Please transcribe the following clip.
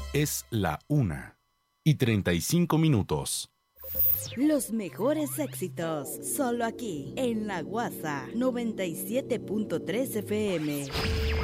Es la 1:35. Los mejores éxitos, solo aquí, en La Guasa 97.3 FM.